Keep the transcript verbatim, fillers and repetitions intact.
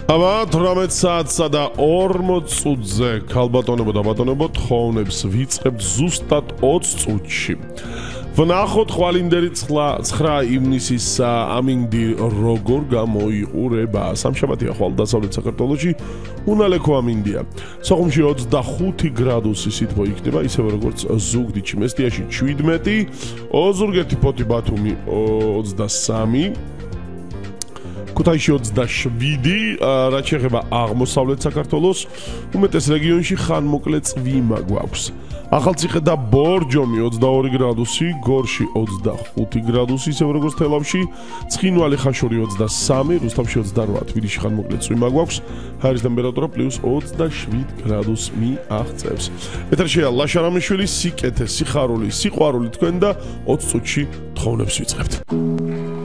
აბა თვრამეტ საათსა და ორმოც წუთზე ქალბატონებო და ბატონებო თხოვნებს ვიწყებთ ზუსტად ოცი წუთში. ვნახოთ ხვალინდერი ცხრა ივნისის ამინდი როგორ გამოიყურება. სამშაბათია ხვალ დასავლეთ საქართველოში უნალექო ამინდია. სოხუმში ოცდახუთი გრადუსი სითბო იქნება, ისევე როგორც ზუგდიდში, მესტიაში შვიდმეტი, ოზურგეთი, ფოთი, ბათუმი ოცდასამი. ქუთაისში ოცდაშვიდი, რაც შეეხება აღმოსავლეთ საქართველოს, უმეტეს რეგიონში ხანმოკლე წვიმა გვაქვს. ახალციხე და ბორჯომი ოცდაორი გრადუსი, გორში ოცდახუთი გრადუსი, ისევე როგორც თელავში, ცხინვალი, ხაშური ოცდასამი, რუსთავში ოცდარვა, თბილისში ხანმოკლე წვიმა გვაქვს, ჰაერის ტემპერატურა პლუს ოცდაშვიდ გრადუსს მიაღწევს. ეთერშია ლაშა რამიშვილი, სიკეთე, სიხარული, სიყვარული თქვენ და ოცი წუთში თხოვნებს ვიწყებთ.